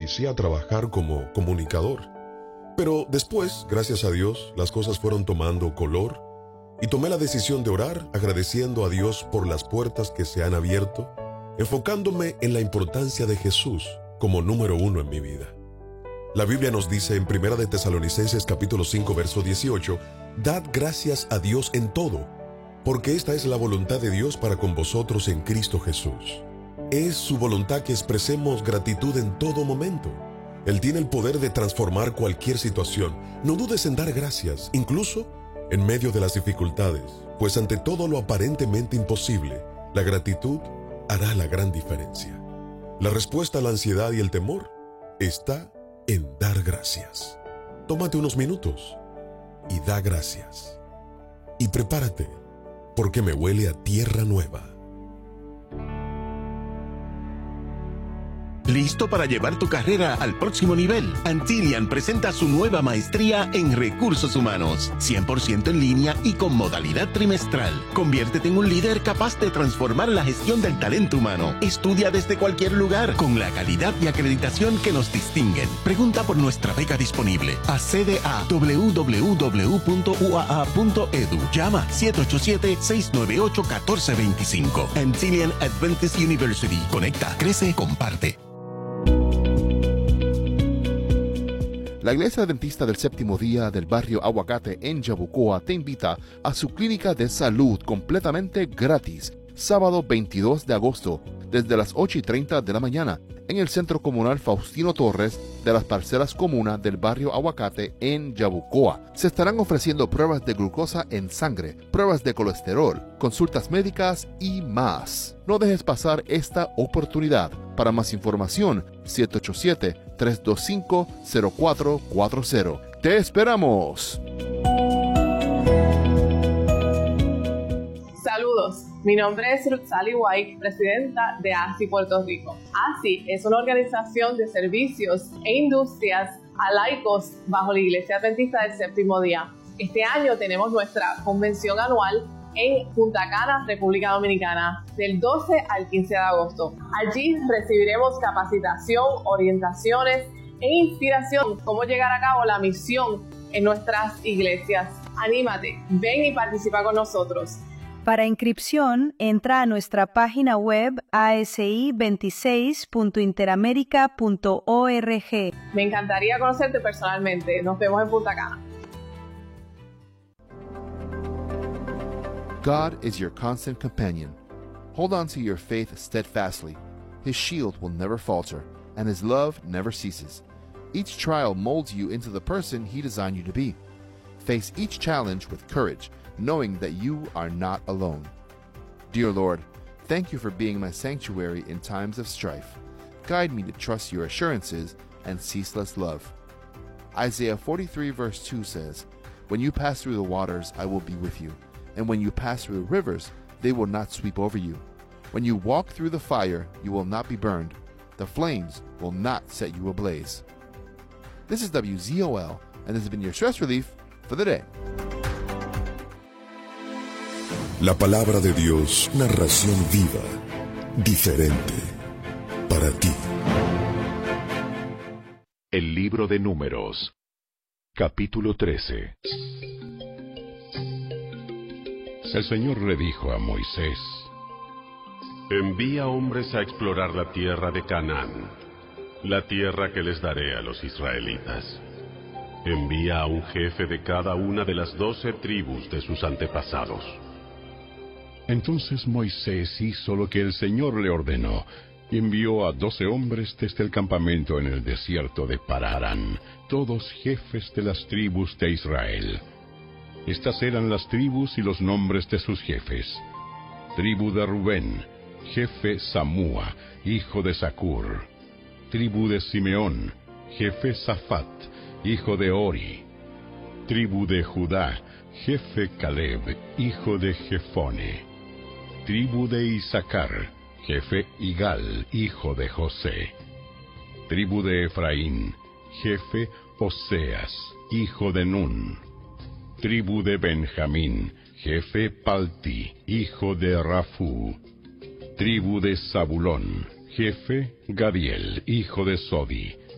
inicié a trabajar como comunicador. Pero después, gracias a Dios, las cosas fueron tomando color y tomé la decisión de orar agradeciendo a Dios por las puertas que se han abierto, enfocándome en la importancia de Jesús como número 1 en mi vida. La Biblia nos dice en 1 de Tesalonicenses capítulo 5 verso 18, «Dad gracias a Dios en todo, porque esta es la voluntad de Dios para con vosotros en Cristo Jesús». Es su voluntad que expresemos gratitud en todo momento. Él tiene el poder de transformar cualquier situación. No dudes en dar gracias, incluso en medio de las dificultades, pues ante todo lo aparentemente imposible, la gratitud hará la gran diferencia. La respuesta a la ansiedad y el temor está en dar gracias. Tómate unos minutos y da gracias. Y prepárate, porque me huele a tierra nueva. ¿Listo para llevar tu carrera al próximo nivel? Antillian presenta su nueva maestría en Recursos Humanos, 100% en línea y con modalidad trimestral. Conviértete en un líder capaz de transformar la gestión del talento humano. Estudia desde cualquier lugar con la calidad y acreditación que nos distinguen. Pregunta por nuestra beca disponible. Accede a www.uaa.edu. Llama 787-698-1425. Antillian Adventist University. Conecta, crece, comparte. La Iglesia Adventista del Séptimo Día del barrio Aguacate en Yabucoa te invita a su clínica de salud completamente gratis, sábado 22 de agosto, desde las 8:30 de la mañana, en el Centro Comunal Faustino Torres de las Parcelas Comunas del barrio Aguacate en Yabucoa. Se estarán ofreciendo pruebas de glucosa en sangre, pruebas de colesterol, consultas médicas y más. No dejes pasar esta oportunidad. Para más información, 787-325-0440. ¡Te esperamos! Saludos, mi nombre es Ruth Sally White, presidenta de ASI Puerto Rico. ASI es una organización de servicios e industrias a laicos bajo la Iglesia Adventista del Séptimo Día. Este año tenemos nuestra convención anual en Punta Cana, República Dominicana, del 12 al 15 de agosto. Allí recibiremos capacitación, orientaciones e inspiración cómo llegar a cabo la misión en nuestras iglesias. Anímate, ven y participa con nosotros. Para inscripción, entra a nuestra página web asi26.interamerica.org. Me encantaría conocerte personalmente. Nos vemos en Punta Cana. God is your constant companion. Hold on to your faith steadfastly. His shield will never falter, and His love never ceases. Each trial molds you into the person He designed you to be. Face each challenge with courage, knowing that you are not alone. Dear Lord, thank you for being my sanctuary in times of strife. Guide me to trust your assurances and ceaseless love. Isaiah 43 verse 2 says, "When you pass through the waters, I will be with you. And when you pass through the rivers, they will not sweep over you. When you walk through the fire, you will not be burned. The flames will not set you ablaze." This is WZOL, and this has been your stress relief for the day. La palabra de Dios, narración viva, diferente, para ti. El libro de Números, capítulo 13. El Señor le dijo a Moisés: Envía hombres a explorar la tierra de Canaán, la tierra que les daré a los israelitas. Envía a un jefe de cada una de las 12 tribus de sus antepasados. Entonces Moisés hizo lo que el Señor le ordenó, y envió a 12 hombres desde el campamento en el desierto de Pararán, todos jefes de las tribus de Israel. Estas eran las tribus y los nombres de sus jefes. Tribu de Rubén, jefe Samúa, hijo de Zacur. Tribu de Simeón, jefe Safat, hijo de Ori. Tribu de Judá, jefe Caleb, hijo de Jefone. Tribu de Isaacar, jefe Igal, hijo de José. Tribu de Efraín, jefe Oseas, hijo de Nun. Tribu de Benjamín, jefe Palti, hijo de Rafú. Tribu de Zabulón, jefe Gadiel, hijo de Sodi.